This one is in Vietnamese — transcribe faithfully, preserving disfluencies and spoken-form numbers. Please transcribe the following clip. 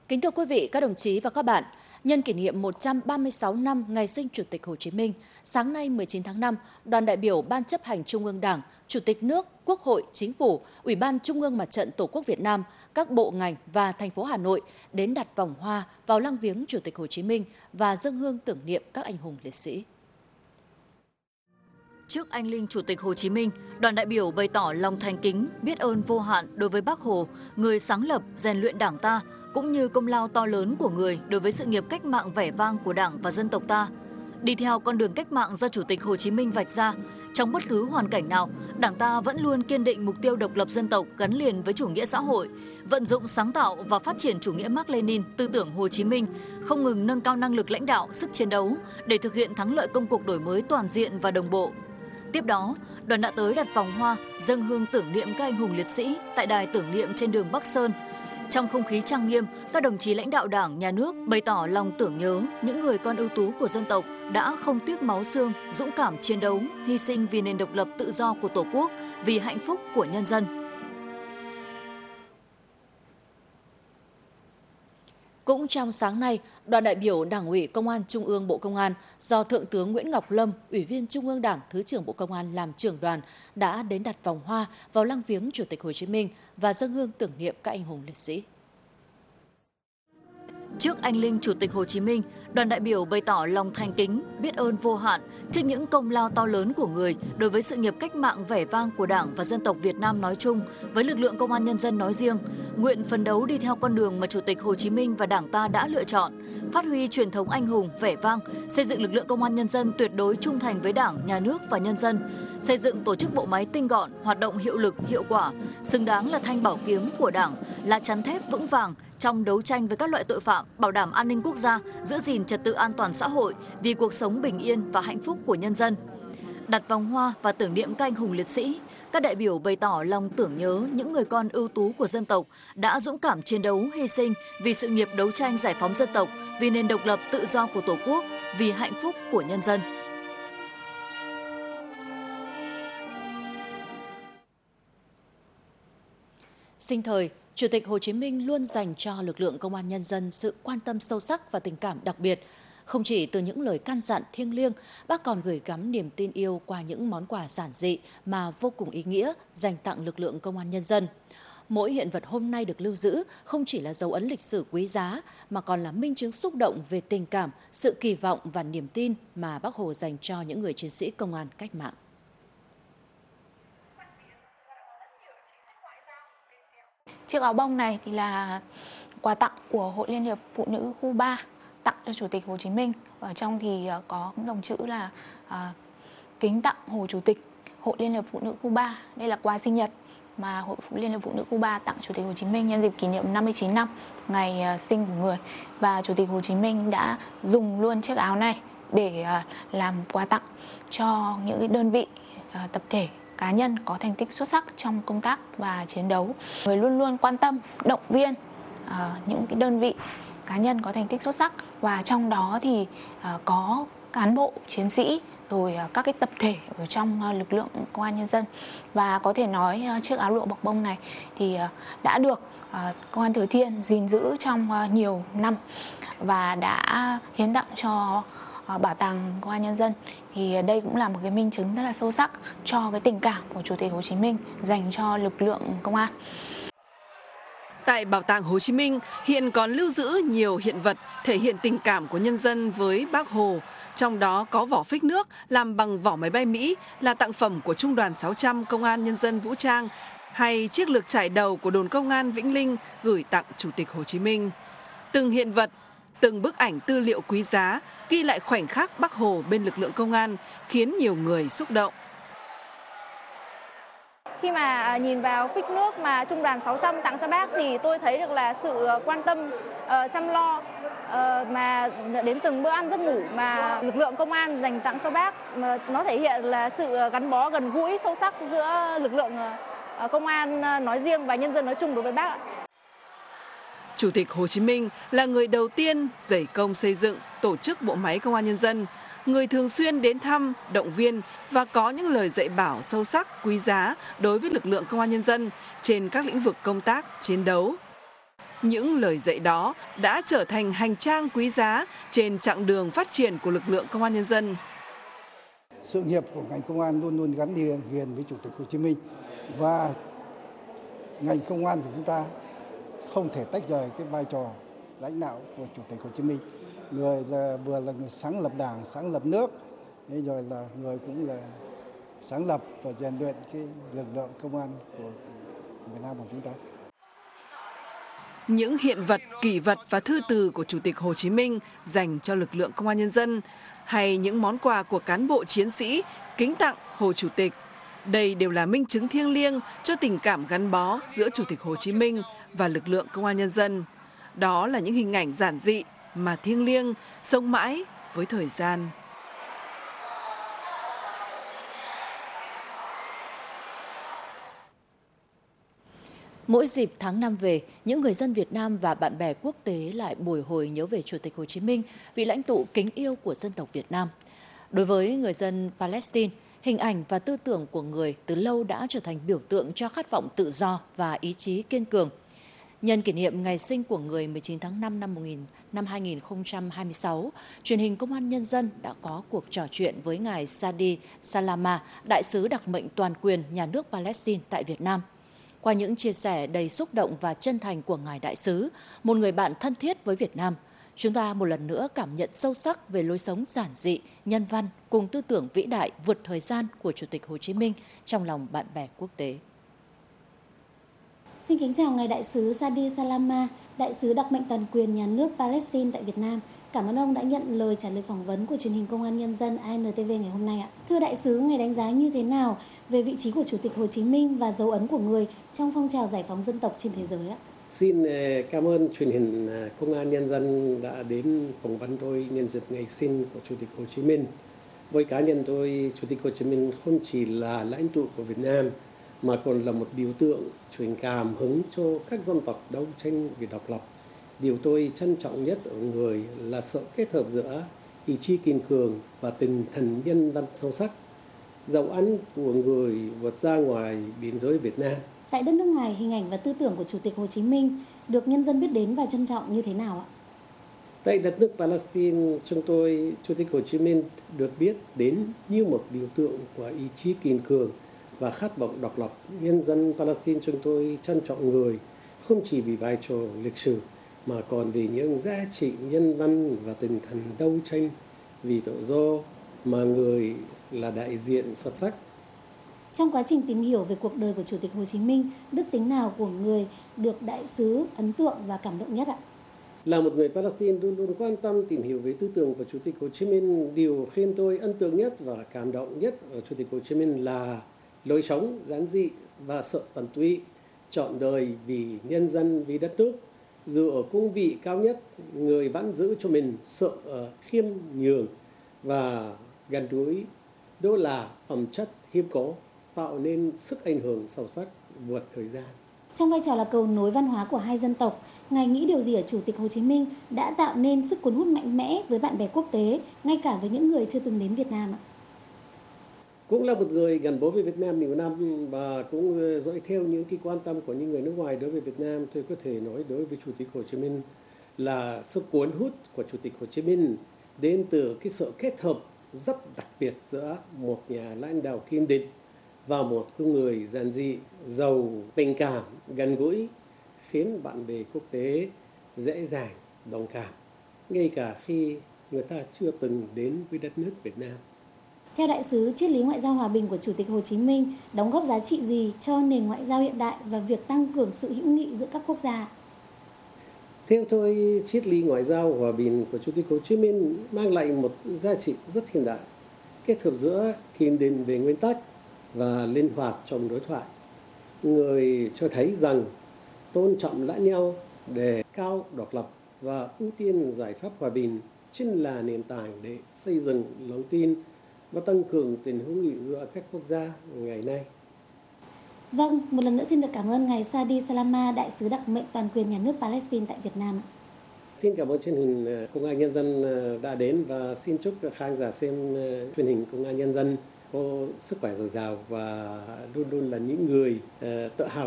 Kính thưa quý vị, các đồng chí và các bạn, nhân kỷ niệm một trăm ba mươi sáu năm ngày sinh Chủ tịch Hồ Chí Minh, sáng nay mười chín tháng năm, đoàn đại biểu Ban chấp hành Trung ương Đảng, Chủ tịch nước, Quốc hội, Chính phủ, Ủy ban Trung ương Mặt trận Tổ quốc Việt Nam, các bộ ngành và thành phố Hà Nội đến đặt vòng hoa vào lăng viếng Chủ tịch Hồ Chí Minh và dâng hương tưởng niệm các anh hùng liệt sĩ. Trước anh linh Chủ tịch Hồ Chí Minh, đoàn đại biểu bày tỏ lòng thành kính, biết ơn vô hạn đối với Bác Hồ, người sáng lập, rèn luyện Đảng ta, cũng như công lao to lớn của người đối với sự nghiệp cách mạng vẻ vang của Đảng và dân tộc ta. Đi theo con đường cách mạng do Chủ tịch Hồ Chí Minh vạch ra, trong bất cứ hoàn cảnh nào, Đảng ta vẫn luôn kiên định mục tiêu độc lập dân tộc gắn liền với chủ nghĩa xã hội, vận dụng sáng tạo và phát triển chủ nghĩa Mác Lênin, tư tưởng Hồ Chí Minh, không ngừng nâng cao năng lực lãnh đạo, sức chiến đấu để thực hiện thắng lợi công cuộc đổi mới toàn diện và đồng bộ. Tiếp đó, đoàn đã tới đặt vòng hoa, dâng hương tưởng niệm các anh hùng liệt sĩ tại đài tưởng niệm trên đường Bắc Sơn. Trong không khí trang nghiêm, các đồng chí lãnh đạo Đảng, Nhà nước bày tỏ lòng tưởng nhớ những người con ưu tú của dân tộc đã không tiếc máu xương, dũng cảm chiến đấu, hy sinh vì nền độc lập tự do của Tổ quốc, vì hạnh phúc của nhân dân. Cũng trong sáng nay, đoàn đại biểu Đảng ủy Công an Trung ương Bộ Công an do Thượng tướng Nguyễn Ngọc Lâm, Ủy viên Trung ương Đảng, Thứ trưởng Bộ Công an làm trưởng đoàn đã đến đặt vòng hoa vào lăng viếng Chủ tịch Hồ Chí Minh và dâng hương tưởng niệm các anh hùng liệt sĩ. Trước anh linh Chủ tịch Hồ Chí Minh, đoàn đại biểu bày tỏ lòng thành kính, biết ơn vô hạn trước những công lao to lớn của người đối với sự nghiệp cách mạng vẻ vang của Đảng và dân tộc Việt Nam nói chung, với lực lượng công an nhân dân nói riêng, nguyện phấn đấu đi theo con đường mà Chủ tịch Hồ Chí Minh và Đảng ta đã lựa chọn, phát huy truyền thống anh hùng, vẻ vang, xây dựng lực lượng công an nhân dân tuyệt đối trung thành với Đảng, Nhà nước và nhân dân, xây dựng tổ chức bộ máy tinh gọn, hoạt động hiệu lực, hiệu quả, xứng đáng là thanh bảo kiếm của Đảng, là chắn thép vững vàng trong đấu tranh với các loại tội phạm, bảo đảm an ninh quốc gia, giữ gìn trật tự an toàn xã hội vì cuộc sống bình yên và hạnh phúc của nhân dân. Đặt vòng hoa và tưởng niệm các anh hùng liệt sĩ, các đại biểu bày tỏ lòng tưởng nhớ những người con ưu tú của dân tộc đã dũng cảm chiến đấu, hy sinh vì sự nghiệp đấu tranh giải phóng dân tộc, vì nền độc lập tự do của Tổ quốc, vì hạnh phúc của nhân dân. Sinh thời, Chủ tịch Hồ Chí Minh luôn dành cho lực lượng công an nhân dân sự quan tâm sâu sắc và tình cảm đặc biệt. Không chỉ từ những lời căn dặn thiêng liêng, bác còn gửi gắm niềm tin yêu qua những món quà giản dị mà vô cùng ý nghĩa dành tặng lực lượng công an nhân dân. Mỗi hiện vật hôm nay được lưu giữ không chỉ là dấu ấn lịch sử quý giá mà còn là minh chứng xúc động về tình cảm, sự kỳ vọng và niềm tin mà Bác Hồ dành cho những người chiến sĩ công an cách mạng. Chiếc áo bông này thì là quà tặng của Hội Liên hiệp Phụ nữ khu ba tặng cho Chủ tịch Hồ Chí Minh. Ở trong thì có dòng chữ là à, kính tặng Hồ Chủ tịch, Hội Liên hiệp Phụ nữ khu ba. Đây là quà sinh nhật mà Hội Liên hiệp Phụ nữ khu ba tặng Chủ tịch Hồ Chí Minh nhân dịp kỷ niệm năm mươi chín năm ngày sinh của người. Và Chủ tịch Hồ Chí Minh đã dùng luôn chiếc áo này để à, làm quà tặng cho những đơn vị, à, tập thể, cá nhân có thành tích xuất sắc trong công tác và chiến đấu. Người luôn luôn quan tâm, động viên uh, những cái đơn vị, cá nhân có thành tích xuất sắc, và trong đó thì uh, có cán bộ, chiến sĩ, rồi uh, các cái tập thể ở trong uh, lực lượng công an nhân dân. Và có thể nói uh, chiếc áo lụa bọc bông này thì uh, đã được uh, Công an Thừa Thiên gìn giữ trong uh, nhiều năm và đã hiến tặng cho Bảo tàng Công an Nhân dân. Thì đây cũng là một cái minh chứng rất là sâu sắc cho cái tình cảm của Chủ tịch Hồ Chí Minh dành cho lực lượng công an. Tại Bảo tàng Hồ Chí Minh hiện còn lưu giữ nhiều hiện vật thể hiện tình cảm của nhân dân với Bác Hồ. Trong đó có vỏ phích nước làm bằng vỏ máy bay Mỹ là tặng phẩm của Trung đoàn sáu trăm Công an Nhân dân Vũ trang, hay chiếc lược trải đầu của đồn công an Vĩnh Linh gửi tặng Chủ tịch Hồ Chí Minh. Từng hiện vật, từng bức ảnh tư liệu quý giá ghi lại khoảnh khắc Bác Hồ bên lực lượng công an khiến nhiều người xúc động. Khi mà nhìn vào phích nước mà Trung đoàn sáu trăm tặng cho bác thì tôi thấy được là sự quan tâm, uh, chăm lo uh, mà đến từng bữa ăn giấc ngủ mà lực lượng công an dành tặng cho bác. Mà nó thể hiện là sự gắn bó gần gũi sâu sắc giữa lực lượng uh, công an nói riêng và nhân dân nói chung đối với bác. Chủ tịch Hồ Chí Minh là người đầu tiên dày công xây dựng, tổ chức bộ máy công an nhân dân, người thường xuyên đến thăm, động viên và có những lời dạy bảo sâu sắc, quý giá đối với lực lượng công an nhân dân trên các lĩnh vực công tác, chiến đấu. Những lời dạy đó đã trở thành hành trang quý giá trên chặng đường phát triển của lực lượng Công an Nhân dân. Sự nghiệp của ngành công an luôn luôn gắn liền với Chủ tịch Hồ Chí Minh, và ngành công an của chúng ta không thể tách rời cái vai trò lãnh đạo của Chủ tịch Hồ Chí Minh. Người là vừa là người sáng lập Đảng, sáng lập nước, rồi là người cũng là sáng lập và rèn luyện cái lực lượng công an của Việt Nam của chúng ta. Những hiện vật, kỷ vật và thư từ của Chủ tịch Hồ Chí Minh dành cho lực lượng Công an Nhân dân, hay những món quà của cán bộ chiến sĩ kính tặng Hồ Chủ tịch, đây đều là minh chứng thiêng liêng cho tình cảm gắn bó giữa Chủ tịch Hồ Chí Minh và lực lượng Công an Nhân dân. Đó là những hình ảnh giản dị mà thiêng liêng, sống mãi với thời gian. Mỗi dịp tháng năm về, những người dân Việt Nam và bạn bè quốc tế lại bồi hồi nhớ về Chủ tịch Hồ Chí Minh, vị lãnh tụ kính yêu của dân tộc Việt Nam. Đối với người dân Palestine, hình ảnh và tư tưởng của người từ lâu đã trở thành biểu tượng cho khát vọng tự do và ý chí kiên cường. Nhân kỷ niệm ngày sinh của người mười chín tháng năm năm hai nghìn không trăm hai mươi sáu, truyền hình Công an Nhân dân đã có cuộc trò chuyện với ngài Sadi Salama, đại sứ đặc mệnh toàn quyền nhà nước Palestine tại Việt Nam. Qua những chia sẻ đầy xúc động và chân thành của ngài đại sứ, một người bạn thân thiết với Việt Nam, chúng ta một lần nữa cảm nhận sâu sắc về lối sống giản dị, nhân văn cùng tư tưởng vĩ đại vượt thời gian của Chủ tịch Hồ Chí Minh trong lòng bạn bè quốc tế. Xin kính chào ngài đại sứ Sadi Salama, đại sứ đặc mệnh toàn quyền nhà nước Palestine tại Việt Nam. Cảm ơn ông đã nhận lời trả lời phỏng vấn của truyền hình Công an Nhân dân i en tê vê ngày hôm nay ạ. Thưa đại sứ, ngài đánh giá như thế nào về vị trí của Chủ tịch Hồ Chí Minh và dấu ấn của người trong phong trào giải phóng dân tộc trên thế giới ạ? Xin cảm ơn truyền hình Công an Nhân dân đã đến phỏng vấn tôi nhân dịp ngày sinh của Chủ tịch Hồ Chí Minh. Với cá nhân tôi, Chủ tịch Hồ Chí Minh không chỉ là lãnh tụ của Việt Nam mà còn là một biểu tượng truyền cảm hứng cho các dân tộc đấu tranh vì độc lập. Điều tôi trân trọng nhất ở người là sự kết hợp giữa ý chí kiên cường và tinh thần nhân văn sâu sắc. Dấu ấn của người vượt ra ngoài biên giới Việt Nam. Tại đất nước ngài, hình ảnh và tư tưởng của Chủ tịch Hồ Chí Minh được nhân dân biết đến và trân trọng như thế nào ạ? Tại đất nước Palestine, chúng tôi, Chủ tịch Hồ Chí Minh được biết đến như một biểu tượng của ý chí kiên cường và khát vọng độc lập. Nhân dân Palestine chúng tôi trân trọng người không chỉ vì vai trò lịch sử mà còn vì những giá trị nhân văn và tinh thần đấu tranh vì tự do mà người là đại diện xuất sắc. Trong quá trình tìm hiểu về cuộc đời của Chủ tịch Hồ Chí Minh, đức tính nào của người được đại sứ ấn tượng và cảm động nhất ạ? Là một người Palestine luôn luôn quan tâm tìm hiểu về tư tưởng của Chủ tịch Hồ Chí Minh, điều khiến tôi ấn tượng nhất và cảm động nhất ở Chủ tịch Hồ Chí Minh là lối sống giản dị và sự tận tụy, trọn đời vì nhân dân, vì đất nước. Dù ở cương vị cao nhất, người vẫn giữ cho mình sự khiêm nhường và gần gũi. Đó là phẩm chất hiếm có, tạo nên sức ảnh hưởng sâu sắc vượt thời gian. Trong vai trò là cầu nối văn hóa của hai dân tộc, ngài nghĩ điều gì ở Chủ tịch Hồ Chí Minh đã tạo nên sức cuốn hút mạnh mẽ với bạn bè quốc tế, ngay cả với những người chưa từng đến Việt Nam ạ? Cũng là một người gắn bó với Việt Nam nhiều năm và cũng dõi theo những cái quan tâm của những người nước ngoài đối với Việt Nam, tôi có thể nói đối với Chủ tịch Hồ Chí Minh là sức cuốn hút của Chủ tịch Hồ Chí Minh đến từ cái sự kết hợp rất đặc biệt giữa một nhà lãnh đạo kiên định và một người giản dị, giàu tình cảm, gần gũi, khiến bạn bè quốc tế dễ dàng đồng cảm, ngay cả khi người ta chưa từng đến với đất nước Việt Nam. Theo đại sứ, triết lý ngoại giao hòa bình của Chủ tịch Hồ Chí Minh đóng góp giá trị gì cho nền ngoại giao hiện đại và việc tăng cường sự hữu nghị giữa các quốc gia? Theo tôi, triết lý ngoại giao hòa bình của Chủ tịch Hồ Chí Minh mang lại một giá trị rất hiện đại, kết hợp giữa kiên định về nguyên tắc và linh hoạt trong đối thoại. Người cho thấy rằng tôn trọng lẫn nhau để cao độc lập và ưu tiên giải pháp hòa bình chính là nền tảng để xây dựng lòng tin và tăng cường tình hữu nghị giữa các quốc gia ngày nay. Vâng, một lần nữa xin được cảm ơn ngài Sadi Salama, đại sứ đặc mệnh toàn quyền nhà nước Palestine tại Việt Nam. Xin cảm ơn truyền hình Công an Nhân dân đã đến và xin chúc khán giả xem truyền hình Công an Nhân dân có sức khỏe dồi dào và luôn luôn là những người tự hào